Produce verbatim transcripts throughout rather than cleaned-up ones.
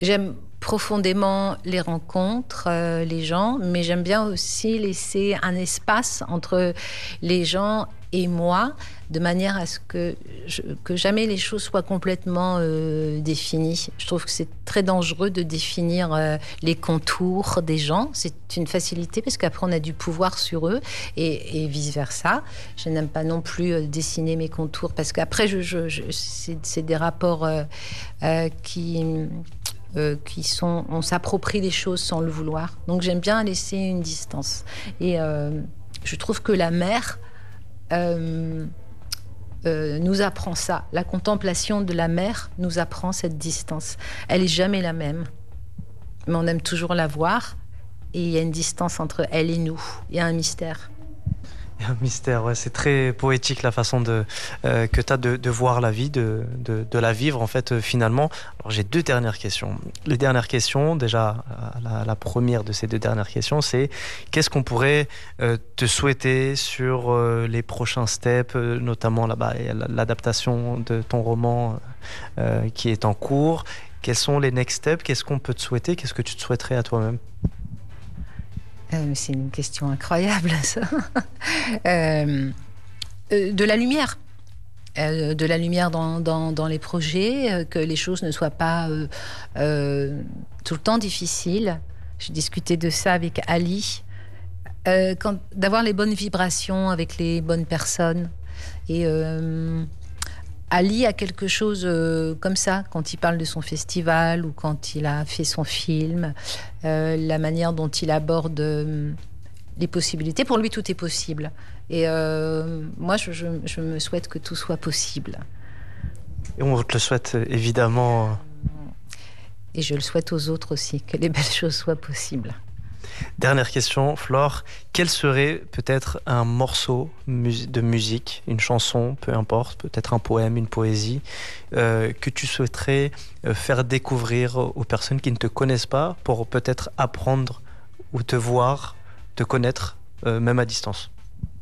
J'aime profondément les rencontres, euh, les gens, mais j'aime bien aussi laisser un espace entre les gens et moi, de manière à ce que, je, que jamais les choses soient complètement euh, définies. Je trouve que c'est très dangereux de définir euh, les contours des gens. C'est une facilité parce qu'après on a du pouvoir sur eux et, et vice-versa. Je n'aime pas non plus euh, dessiner mes contours parce qu'après je, je, je, c'est, c'est des rapports euh, euh, qui... Euh, qui sont, on s'approprie les choses sans le vouloir. Donc j'aime bien laisser une distance. Et euh, je trouve que la mer euh, euh, nous apprend ça. La contemplation de la mer nous apprend cette distance. Elle est jamais la même, mais on aime toujours la voir. Et il y a une distance entre elle et nous. Il y a un mystère. Il y a un mystère, ouais. C'est très poétique la façon de, euh, que tu as de, de voir la vie, de, de, de la vivre en fait euh, finalement. Alors j'ai deux dernières questions. Les dernières questions, déjà la, la première de ces deux dernières questions, c'est qu'est-ce qu'on pourrait euh, te souhaiter sur euh, les prochains steps, euh, notamment là-bas, l'adaptation de ton roman euh, qui est en cours. Quels sont les next steps? Qu'est-ce qu'on peut te souhaiter? Qu'est-ce que tu te souhaiterais à toi-même? Euh, c'est une question incroyable, ça. euh, euh, de la lumière. Euh, de la lumière dans, dans, dans les projets, euh, que les choses ne soient pas euh, euh, tout le temps difficiles. J'ai discuté de ça avec Ali. Euh, quand, d'avoir les bonnes vibrations avec les bonnes personnes. Et euh, Ali a quelque chose euh, comme ça, quand il parle de son festival ou quand il a fait son film, euh, la manière dont il aborde euh, les possibilités. Pour lui, tout est possible. Et euh, moi, je, je, je me souhaite que tout soit possible. Et on te le souhaite, évidemment. Et je le souhaite aux autres aussi, que les belles choses soient possibles. Dernière question, Flore. Quel serait peut-être un morceau de musique, une chanson, peu importe, peut-être un poème, une poésie, euh, que tu souhaiterais faire découvrir aux personnes qui ne te connaissent pas pour peut-être apprendre ou te voir, te connaître, euh, même à distance?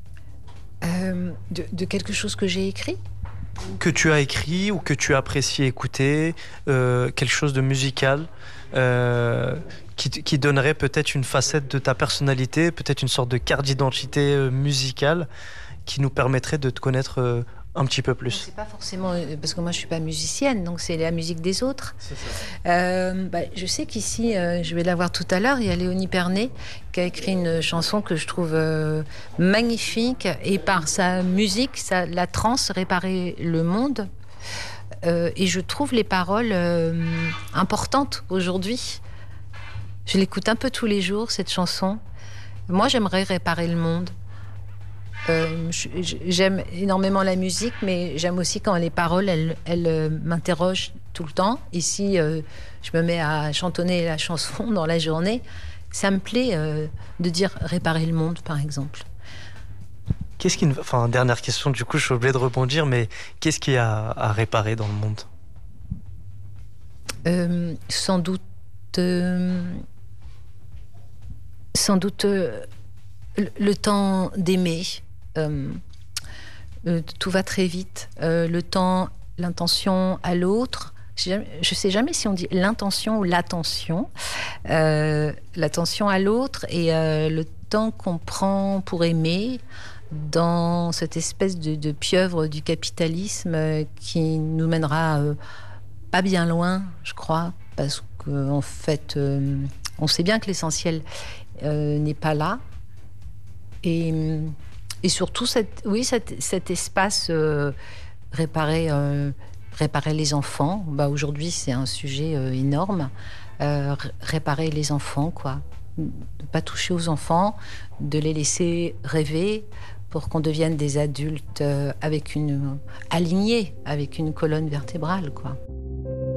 euh, de, de quelque chose que j'ai écrit? Que tu as écrit ou que tu apprécies écouter, euh, quelque chose de musical euh, qui, qui donnerait peut-être une facette de ta personnalité, peut-être une sorte de carte d'identité euh, musicale qui nous permettrait de te connaître euh, un petit peu plus. C'est pas forcément parce que moi je suis pas musicienne, donc c'est la musique des autres. C'est ça. Euh, bah, je sais qu'ici, euh, je vais la voir tout à l'heure, il y a Léonie Pernet qui a écrit une chanson que je trouve euh, magnifique et par sa musique, ça, la trance réparer le monde. Euh, et je trouve les paroles euh, importantes aujourd'hui. Je l'écoute un peu tous les jours, cette chanson. Moi, j'aimerais réparer le monde. Euh, j'aime énormément la musique, mais j'aime aussi quand les paroles, elles, elles euh, m'interrogent tout le temps. Ici, euh, je me mets à chantonner la chanson dans la journée. Ça me plaît euh, de dire réparer le monde, par exemple. Qu'est-ce qui, enfin, dernière question, du coup, je suis obligé de rebondir, mais qu'est-ce qu'il y a à réparer dans le monde? euh, Sans doute, euh, sans doute euh, le, le temps d'aimer. Euh, euh, tout va très vite. Euh, le temps, l'intention à l'autre. Je ne sais jamais si on dit l'intention ou l'attention. Euh, l'attention à l'autre et euh, le temps qu'on prend pour aimer dans cette espèce de, de pieuvre du capitalisme euh, qui nous mènera euh, pas bien loin, je crois, parce qu'en fait, euh, on sait bien que l'essentiel euh, n'est pas là. Et, et surtout, cette, oui, cet, cet espace euh, réparer, euh, réparer les enfants. Bah, aujourd'hui, c'est un sujet euh, énorme. Euh, réparer les enfants, quoi. Ne pas toucher aux enfants, de les laisser rêver pour qu'on devienne des adultes euh, avec une, alignés, avec une colonne vertébrale, quoi.